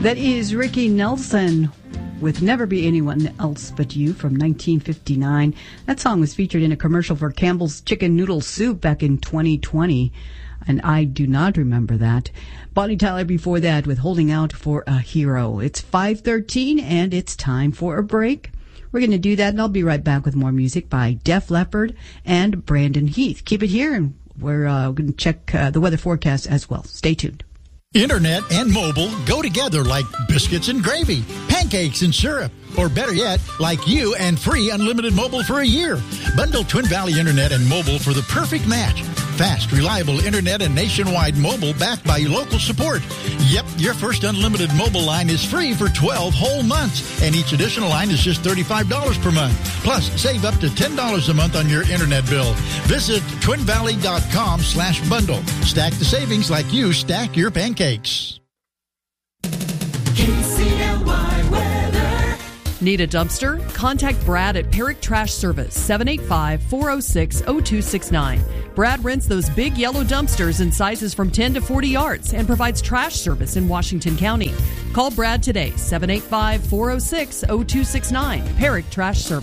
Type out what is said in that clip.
That is Ricky Nelson with Never Be Anyone Else But You from 1959. That song was featured in a commercial for Campbell's Chicken Noodle Soup back in 2020, and I do not remember that. Bonnie Tyler before that with Holding Out for a Hero. It's 5:13 and it's time for a break. We're going to do that, and I'll be right back with more music by Def Leppard and Brandon Heath. Keep it here, and we're going to check the weather forecast as well. Stay tuned. Internet and mobile go together like biscuits and gravy, pancakes and syrup, or better yet, like you and free unlimited mobile for a year. Bundle Twin Valley Internet and mobile for the perfect match. Fast, reliable internet and nationwide mobile backed by local support. Yep, your first unlimited mobile line is free for 12 whole months, and each additional line is just $35 per month. Plus, save up to $10 a month on your internet bill. Visit twinvalley.com/bundle. Stack the savings like you stack your pancakes. KCLY weather. Need a dumpster? Contact Brad at Perrick Trash Service, 785-406-0269. Brad rents those big yellow dumpsters in sizes from 10 to 40 yards and provides trash service in Washington County. Call Brad today, 785-406-0269. Perrick Trash Service.